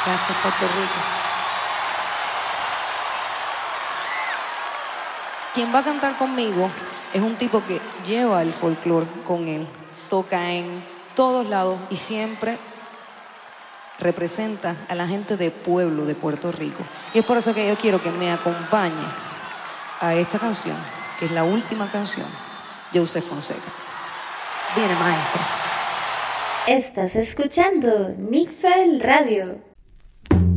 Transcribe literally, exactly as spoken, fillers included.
Gracias, Puerto Rico. Quien va a cantar conmigo es un tipo que lleva el folclore con él. Toca en todos lados y siempre representa a la gente de pueblo de Puerto Rico. Y es por eso que yo quiero que me acompañe a esta canción, que es la última canción, Joseph Fonseca. Viene, maestro. Estás escuchando Nick Fel Radio.